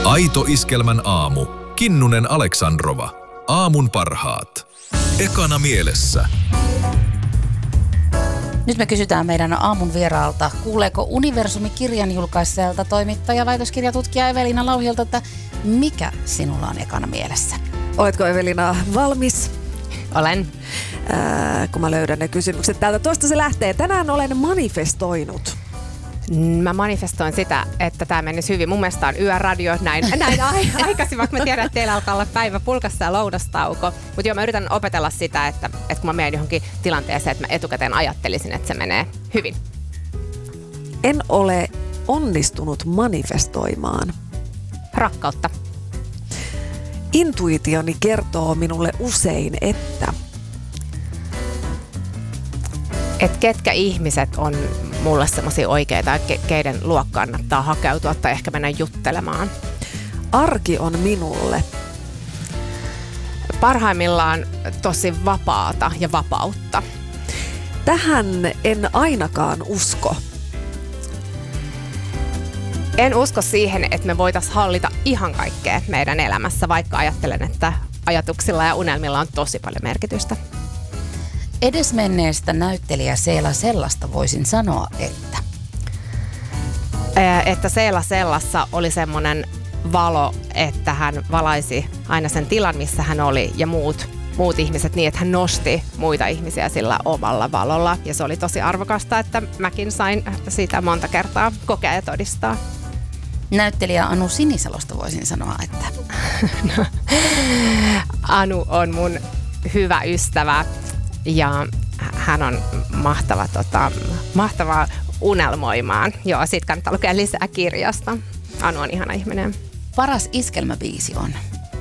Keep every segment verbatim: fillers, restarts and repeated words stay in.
Aito Iskelmän aamu. Kinnunen Aleksandrova. Aamun parhaat. Ekana mielessä. Nyt me kysytään meidän aamun vieraalta, kuuleeko Universumi-kirjan julkaiseelta toimittaja, väitöskirjatutkija Evelina Lauhiolta, että mikä sinulla on ekana mielessä? Oletko Evelina valmis? Olen. Ää, kun mä löydän ne kysymykset täältä. Tuosta se lähtee. Tänään olen manifestoinut. Mä manifestoin sitä, että tämä menisi hyvin. Mun mielestä on yöradio näin, näin aikaisin, vaikka mä tiedän, että teillä alkaa olla päivä pulkassa ja lounastauko. Mutta joo, mä yritän opetella sitä, että, että kun mä menen johonkin tilanteeseen, että mä etukäteen ajattelisin, että se menee hyvin. En ole onnistunut manifestoimaan. Rakkautta. Intuitioni kertoo minulle usein, että... Että ketkä ihmiset on mulle semmoisia oikeita, ke- keiden luo kannattaa hakeutua tai ehkä mennä juttelemaan. Arki on minulle. Parhaimmillaan tosi vapaata ja vapautta. Tähän en ainakaan usko. En usko siihen, että me voitaisiin hallita ihan kaikkea meidän elämässä, vaikka ajattelen, että ajatuksilla ja unelmilla on tosi paljon merkitystä. Edesmenneestä näyttelijä Seela Sellasta voisin sanoa, että... Että Seela Sellassa oli semmoinen valo, että hän valaisi aina sen tilan, missä hän oli ja muut, muut ihmiset niin, että hän nosti muita ihmisiä sillä omalla valolla. Ja se oli tosi arvokasta, että mäkin sain siitä monta kertaa kokea ja todistaa. Näyttelijä Anu Sinisalosta voisin sanoa, että... No, Anu on mun hyvä ystävä. Ja hän on mahtava, tota, mahtava unelmoimaan. Joo, siitä kannattaa lukea lisää kirjasta. Anu on ihana ihminen. Paras iskelmäbiisi on?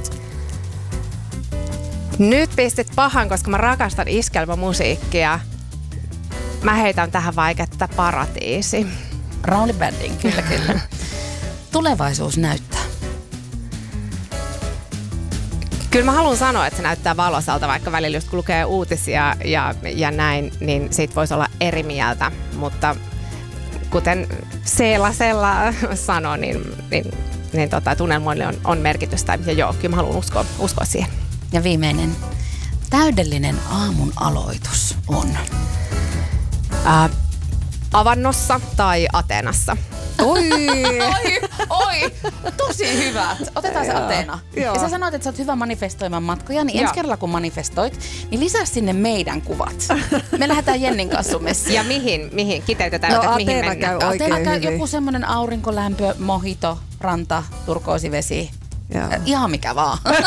Nyt pistit pahan, koska mä rakastan iskelmämusiikkia. Mä heitän tähän vaiketta Paratiisi. Rauli Bandin, kyllä kyllä. Tulevaisuus näyttää. Kyllä mä haluan sanoa, että se näyttää valoisalta, vaikka välillä just kun lukee uutisia ja, ja näin, niin siitä voisi olla eri mieltä. Mutta kuten Seela Sella sanoi, niin, niin, niin tota, tunnelmoille on, on merkitystä. Ja joo, kyllä mä haluan uskoa, uskoa siihen. Ja viimeinen, täydellinen aamun aloitus on? Ää, avannossa tai Ateenassa. Oi, oi, oi, tosi hyvät. Otetaan se Ateena. Joo. Ja sä sanoit, että sä oot hyvä manifestoimaan matkoja, niin ensi kerralla kun manifestoit, niin lisää sinne meidän kuvat. Me lähdetään Jennin kanssa sun messiin. Ja mihin, mihin kiteytetään, no, että Ateena mihin mennään? käy oikein Ateena käy hyvin. joku semmoinen aurinkolämpö, mojito, ranta, turkoosivesi. Joo. Ihan mikä vaan.